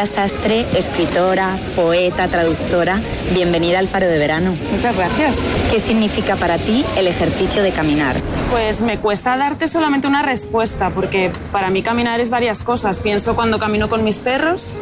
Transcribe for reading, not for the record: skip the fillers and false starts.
Nuria Sastre, escritora, poeta, traductora. Bienvenida al Faro de Verano. Muchas gracias. ¿Qué significa para ti el ejercicio de caminar? Pues me cuesta darte solamente una respuesta, porque para mí caminar es varias cosas. Pienso cuando camino con mis perros,